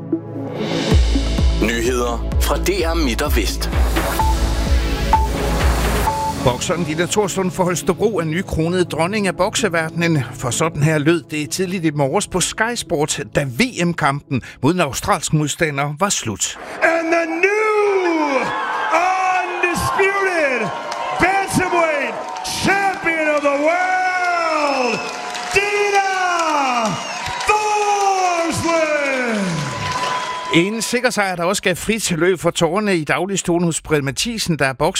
Nyheder fra DR Midt og Vest. Bokseren Dina Thorslund for Holstebro er nykronet dronning af bokseverdenen. For sådan her lød det tidligt i morges på Sky Sport, da VM-kampen mod den australske modstander var slut. And the new undisputed bantamweight champion of the world, Dina Thorslund! En sikker sejr, der også gav frit løb for tårerne i dagligstuen hos Britt Mathisen, der er